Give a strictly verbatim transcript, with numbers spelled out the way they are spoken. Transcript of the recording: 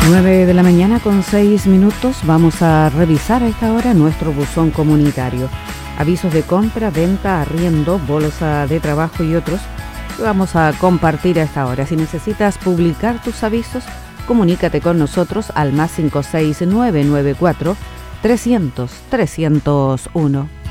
nueve de la mañana con seis minutos. Vamos a revisar a esta hora nuestro buzón comunitario. Avisos de compra, venta, arriendo, bolsa de trabajo y otros que vamos a compartir a esta hora. Si necesitas publicar tus avisos, comunícate con nosotros al más cinco seis nueve nueve cuatro trescientos trescientos uno.